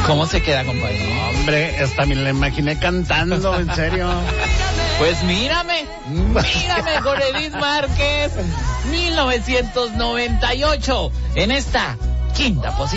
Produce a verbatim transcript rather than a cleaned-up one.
¿Cómo se queda, compañero? Hombre, esta me la imaginé cantando, en serio. Pues mírame, mírame con Edith Márquez, mil novecientos noventa y ocho, en esta quinta posición.